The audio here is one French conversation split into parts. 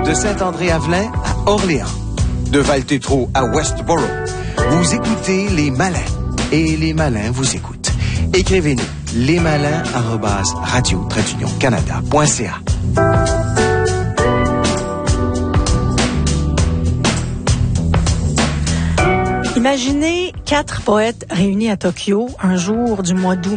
de Saint-André-Havelin à Orléans, de Val-Tétro à Westboro. Vous écoutez Les Malins et Les Malins vous écoutent. Écrivez-nous lesmalins@radio-canada.ca. Imaginez 4 poètes réunis à Tokyo un jour du mois d'août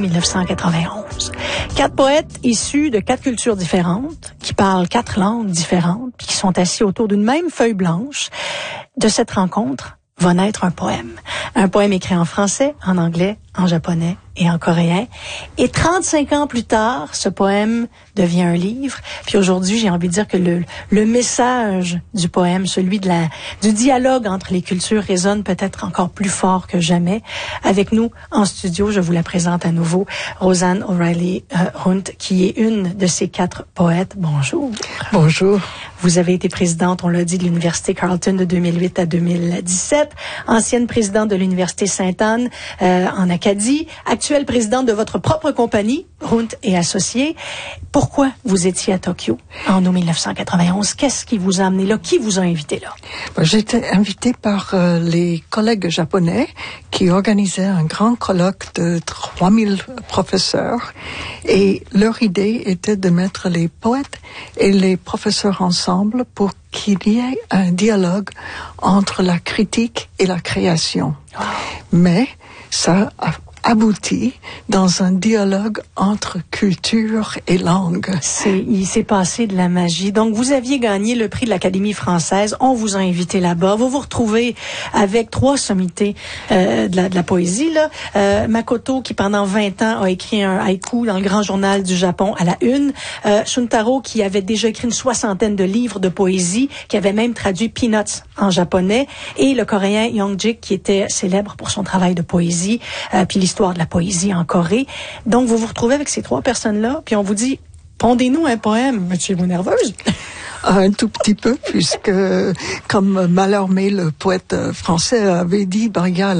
1991. 4 poètes issus de 4 cultures différentes, qui parlent 4 langues différentes, puis qui sont assis autour d'une même feuille blanche. De cette rencontre va naître un poème. Un poème écrit en français, en anglais, en japonais et en coréen. Et 35 ans plus tard, ce poème devient un livre. Puis aujourd'hui, j'ai envie de dire que le message du poème, celui du dialogue entre les cultures, résonne peut-être encore plus fort que jamais. Avec nous en studio, je vous la présente à nouveau, Rosanne O'Reilly Hunt, qui est une de ces 4 poètes. Bonjour. Bonjour. Vous avez été présidente, on l'a dit, de l'Université Carleton de 2008 à 2017, ancienne présidente de l'Université Sainte-Anne en Acadie, actuelle présidente de votre propre compagnie, Hunt et Associés. Pourquoi vous étiez à Tokyo en août 1991? Qu'est-ce qui vous a amené là? Qui vous a invité là? J'ai été invitée par les collègues japonais qui organisaient un grand colloque de 3000 professeurs. Et leur idée était de mettre les poètes et les professeurs ensemble pour qu'il y ait un dialogue entre la critique et la création. Oh. Mais ça a abouti dans un dialogue entre culture et langue. Il s'est passé de la magie. Donc, vous aviez gagné le prix de l'Académie française. On vous a invité là-bas. Vous vous retrouvez avec 3 sommités de la poésie. Là. Makoto, qui pendant 20 ans a écrit un haïku dans le Grand Journal du Japon à la une. Shuntaro, qui avait déjà écrit une 60aine de livres de poésie, qui avait même traduit Peanuts en japonais. Et le Coréen Youngjik, qui était célèbre pour son travail de poésie, puis l'histoire de la poésie en Corée. Donc, vous vous retrouvez avec ces 3 personnes-là, puis on vous dit, pondez-nous un poème. Êtes-vous nerveuse? Un tout petit peu, puisque, comme Mallarmé, le poète français, avait dit, il y a